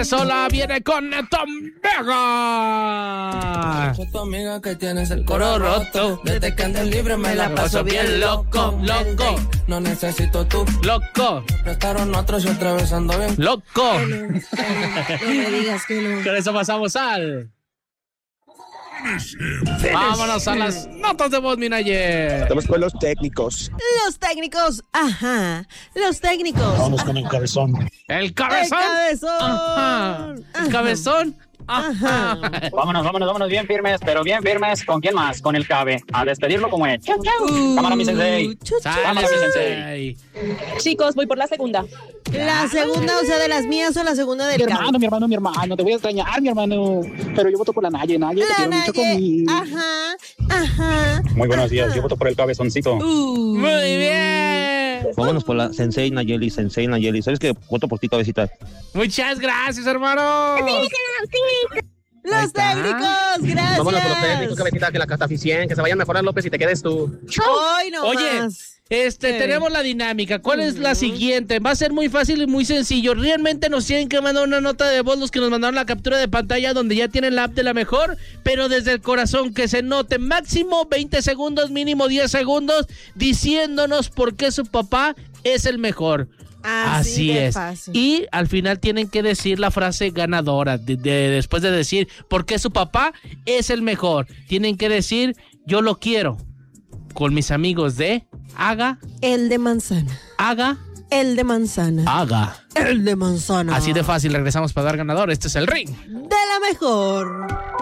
Sola viene con Tom Vega. Tu amiga que tienes el coro roto. Desde que andes libre me la paso bien loco. No necesito tú. Loco. Prestaron otros y otra vez ando bien loco. No me digas que no. Con eso pasamos al... Vámonos a las notas de voz, Minaye. Estamos con los técnicos. Los técnicos, ajá. Los técnicos. Vamos con el cabezón. El cabezón. El cabezón. Ajá. El cabezón. Ajá. Vámonos bien firmes, pero bien firmes. ¿Con quién más? Con el Cabe. A despedirlo como es. Chau, chau. Cámara, mi sensei. Cámara, mi sensei. Chicos, voy por la segunda. La segunda, o sea, de las mías o la segunda del Mi hermano, te voy a extrañar, mi hermano. Pero yo voto por la Naye, te quiero mucho conmigo. Ajá. Muy buenos días, yo voto por el cabezoncito. Muy bien. Vámonos por la Sensei Nayeli. ¿Sabes qué? Voto por ti, cabecita. Muchas gracias, hermano. Los técnicos, gracias. Vámonos con los técnicos, cabecita, que la cataficien, que se vayan a mejorar, López, y te quedes tú. Hoy no Oye, más. Tenemos la dinámica. ¿Cuál es la siguiente? Va a ser muy fácil y muy sencillo. Realmente nos tienen que mandar una nota de voz los que nos mandaron la captura de pantalla donde ya tienen la app de La Mejor, pero desde el corazón, que se note máximo 20 segundos, mínimo 10 segundos, diciéndonos por qué su papá es el mejor. Así es. Fácil. Y al final tienen que decir la frase ganadora. Después de decir por qué su papá es el mejor, tienen que decir yo lo quiero. Con mis amigos de Haga. El de manzana. Haga. El de manzana. Haga. El de manzana. Así de fácil, regresamos para dar ganador. Este es el ring de La Mejor.